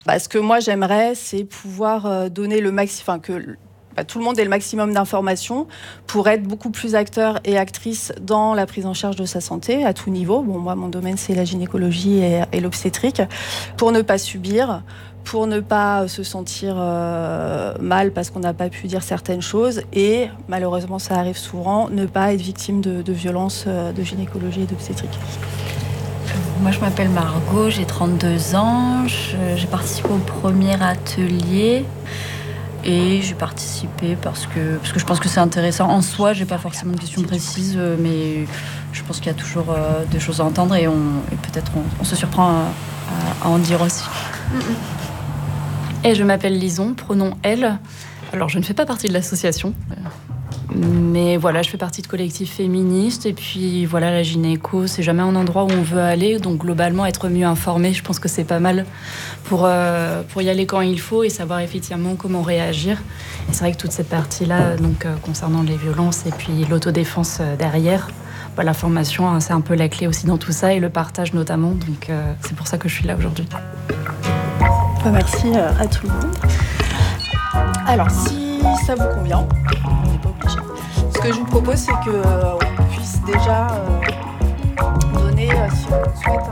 Ce que moi j'aimerais, c'est pouvoir donner le maximum, que tout le monde ait le maximum d'informations pour être beaucoup plus acteur et actrice dans la prise en charge de sa santé à tout niveau. Moi, mon domaine, c'est la gynécologie et l'obstétrique, pour ne pas subir, pour ne pas se sentir mal parce qu'on n'a pas pu dire certaines choses et, malheureusement, ça arrive souvent, ne pas être victime de violences de gynécologie et d'obstétrique. Moi, je m'appelle Margot, j'ai 32 ans, j'ai participé au premier atelier et j'ai participé parce que je pense que c'est intéressant. En soi, j'ai pas forcément de questions précises, mais je pense qu'il y a toujours des choses à entendre et peut-être on se surprend à en dire aussi. Et je m'appelle Lison, pronom elle. Alors, je ne fais pas partie de l'association. Mais voilà, je fais partie de collectifs féministes et puis voilà, la gynéco, c'est jamais un endroit où on veut aller, donc globalement être mieux informé, je pense que c'est pas mal pour y aller quand il faut et savoir effectivement comment réagir. Et c'est vrai que toute cette partie-là, donc concernant les violences et puis l'autodéfense derrière, la formation, c'est un peu la clé aussi dans tout ça et le partage notamment, donc c'est pour ça que je suis là aujourd'hui. Merci à tout le monde. Alors, si ça vous convient, on n'est pas obligé. Ce que je vous propose, c'est qu'on puisse déjà donner, si on souhaite,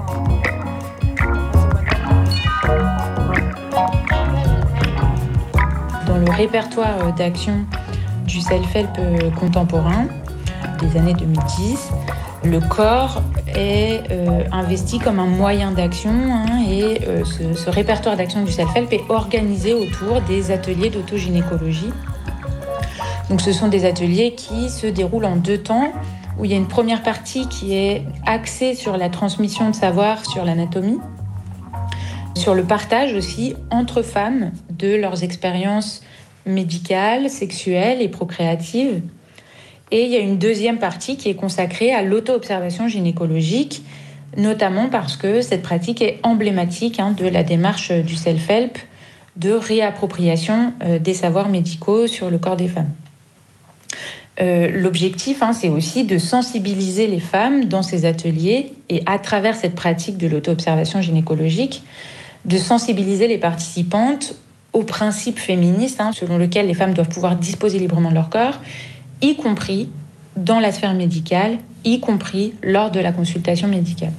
Dans le répertoire d'action du self-help contemporain des années 2010, le corps est investi comme un moyen d'action et ce répertoire d'action du self-help est organisé autour des ateliers d'autogynécologie. Donc ce sont des ateliers qui se déroulent en 2 temps, où il y a une première partie qui est axée sur la transmission de savoir sur l'anatomie, sur le partage aussi entre femmes de leurs expériences médicales, sexuelles et procréatives. Et il y a une deuxième partie qui est consacrée à l'auto-observation gynécologique, notamment parce que cette pratique est emblématique de la démarche du self-help de réappropriation des savoirs médicaux sur le corps des femmes. L'objectif, c'est aussi de sensibiliser les femmes dans ces ateliers et à travers cette pratique de l'auto-observation gynécologique, de sensibiliser les participantes aux principes féministes selon lesquels les femmes doivent pouvoir disposer librement de leur corps, y compris dans la sphère médicale, y compris lors de la consultation médicale.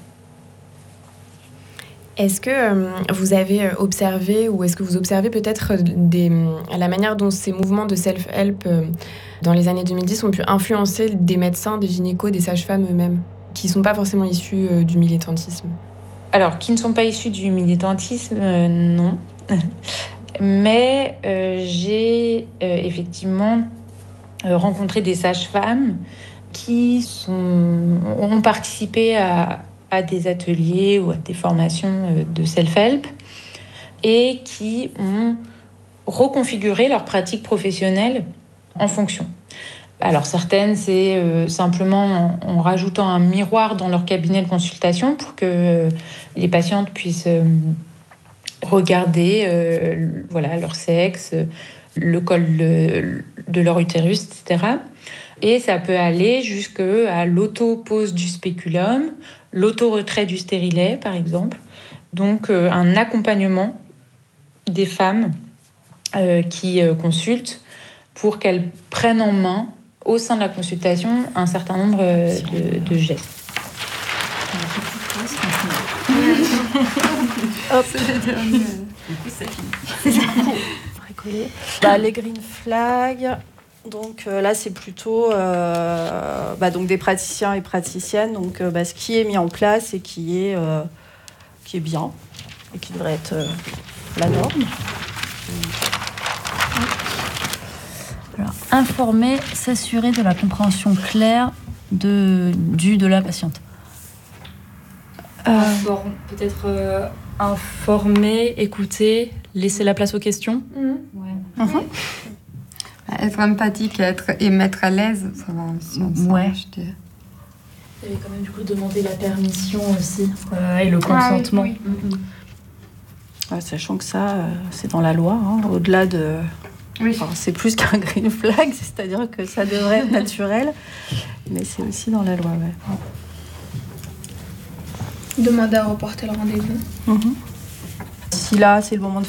Est-ce que vous avez observé ou est-ce que vous observez peut-être la manière dont ces mouvements de self-help dans les années 2010 ont pu influencer des médecins, des gynécos, des sages-femmes eux-mêmes, qui ne sont pas forcément issus du militantisme? Alors, qui ne sont pas issus du militantisme, non. Mais j'ai effectivement rencontré des sages-femmes qui ont participé à des ateliers ou à des formations de self-help et qui ont reconfiguré leur pratique professionnelle en fonction. Alors certaines, c'est simplement en rajoutant un miroir dans leur cabinet de consultation pour que les patientes puissent regarder leur sexe, le col de leur utérus, etc. Et ça peut aller jusqu'à l'auto-pose du spéculum, l'auto-retrait du stérilet, par exemple. Donc, un accompagnement des femmes qui consultent pour qu'elles prennent en main, au sein de la consultation, un certain nombre de gestes. Hop. Les green flags. Donc là, c'est plutôt donc des praticiens et praticiennes. Donc ce qui est mis en place et qui est bien et qui devrait être la norme. Alors, informer, s'assurer de la compréhension claire de la patiente. Peut-être informer, écouter, laisser la place aux questions. Ouais. Être empathique et mettre à l'aise, ça va aussi ensemble, je dirais. Et quand même, du coup, demander la permission aussi, et le consentement. Oui. Sachant que ça, c'est dans la loi, au-delà de... Oui. Enfin, c'est plus qu'un green flag, c'est-à-dire que ça devrait être naturel, mais c'est aussi dans la loi, Demander à reporter le rendez-vous. si là, c'est le moment de